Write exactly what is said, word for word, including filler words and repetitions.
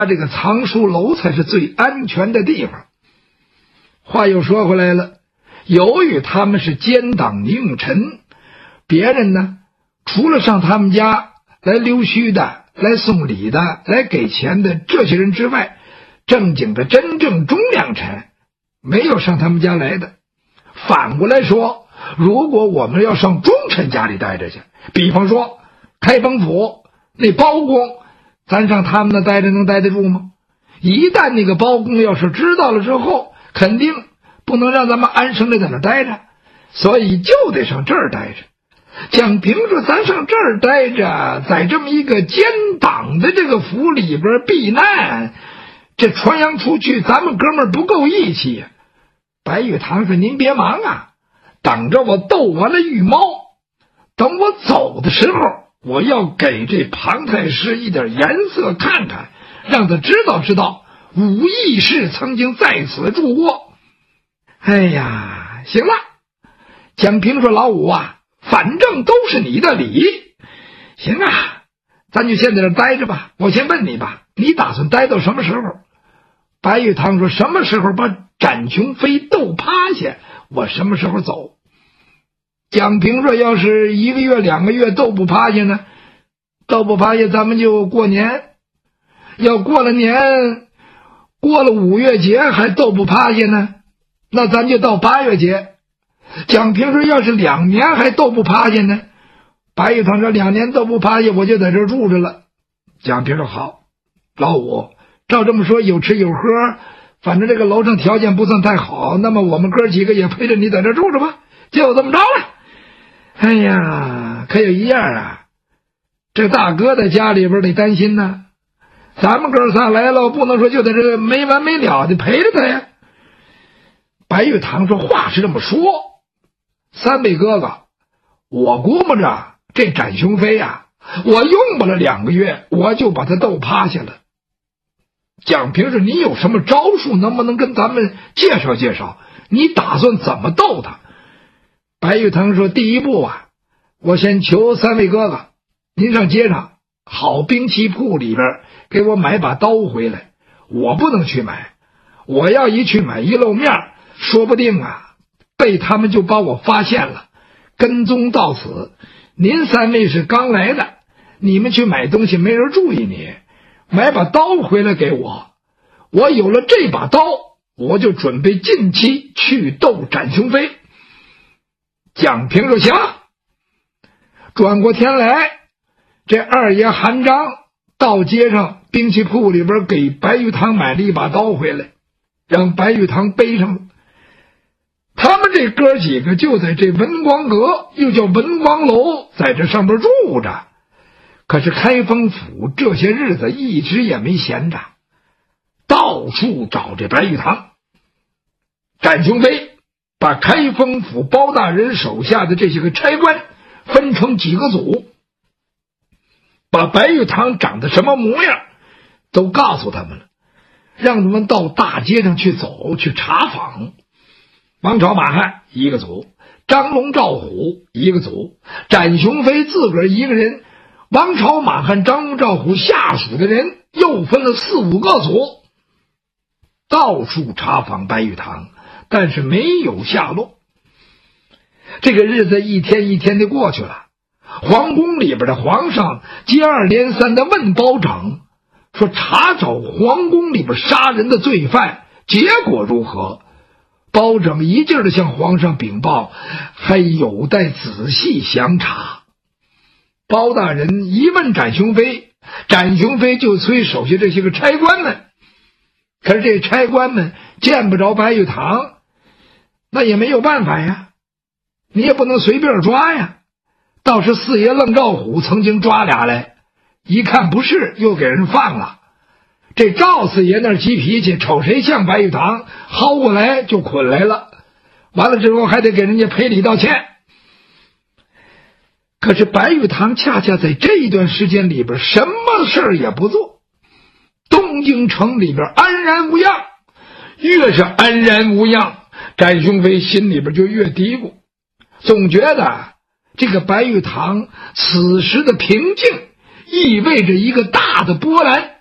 这个藏书楼才是最安全的地方。话又说回来了，由于他们是奸党宁永臣，别人呢除了上他们家来溜须的、来送礼的、来给钱的这些人之外，正经的真正忠良臣没有上他们家来的。反过来说，如果我们要上忠臣家里待着去，比方说开封府那包公，咱上他们那待着能待得住吗？一旦那个包公要是知道了之后，肯定不能让咱们安生的在那待着，所以就得上这儿待着。蒋平说咱上这儿待着，在这么一个奸党的这个府里边避难，这传扬出去咱们哥们儿不够义气呀。白玉堂说您别忙啊，等着我斗完了玉猫，等我走的时候，我要给这庞太师一点颜色看看，让他知道知道武义士曾经在此住过。哎呀，行了，蒋平说老五啊，反正都是你的礼，行啊，咱就先在这待着吧。我先问你吧，你打算待到什么时候？白玉堂说什么时候把展雄飞斗趴下，我什么时候走。蒋平说要是一个月两个月斗不趴下呢，斗不趴下咱们就过年，要过了年，过了五月节还斗不趴下呢，那咱就到八月节。蒋平说要是两年还斗不趴下呢，白玉堂说两年斗不趴下我就在这儿住着了。蒋平说好，老五照这么说有吃有喝，反正这个楼上条件不算太好，那么我们哥几个也陪着你在这儿住着吧，就这么着了。哎呀，可有一样啊，这大哥在家里边得担心呢，咱们哥仨来了，不能说就在这没完没了的陪着他呀。白玉堂说话是这么说，三位哥哥，我估摸着这展雄飞啊，我用不了两个月我就把他斗趴下了。蒋平说你有什么招数，能不能跟咱们介绍介绍，你打算怎么斗他？白玉堂说第一步啊，我先求三位哥哥您上街上好兵器铺里边给我买把刀回来，我不能去买，我要一去买一露面，说不定啊被他们就把我发现了，跟踪到此。您三位是刚来的，你们去买东西没人注意你，买把刀回来给我，我有了这把刀，我就准备近期去斗展雄飞。蒋平说行。转过天来，这二爷韩章到街上兵器铺里边给白玉堂买了一把刀回来，让白玉堂背上了。他们这哥几个就在这文光阁，又叫文光楼，在这上边住着。可是开封府这些日子一直也没闲着，到处找这白玉堂。展雄飞把开封府包大人手下的这些个差官分成几个组，把白玉堂长得什么模样都告诉他们了，让他们到大街上去走，去查访。王朝马汉一个组，张龙赵虎一个组，展雄飞自个儿一个人，王朝马汉张龙赵虎下属的人又分了四五个组，到处查访白玉堂，但是没有下落。这个日子一天一天的过去了，皇宫里边的皇上接二连三的问包拯说查找皇宫里边杀人的罪犯结果如何。包拯一劲儿的向皇上禀报，还有待仔细详查。包大人一问展雄飞，展雄飞就催手下这些个差官们，可是这差官们见不着白玉堂，那也没有办法呀，你也不能随便抓呀。倒是四爷愣赵虎曾经抓俩来，一看不是，又给人放了。这赵四爷那急脾气，瞅谁像白玉堂，薅过来就捆来了，完了之后还得给人家赔礼道歉。可是白玉堂恰恰在这一段时间里边什么事儿也不做，东京城里边安然无恙，越是安然无恙，展雄飞心里边就越嘀咕，总觉得这个白玉堂此时的平静意味着一个大的波澜。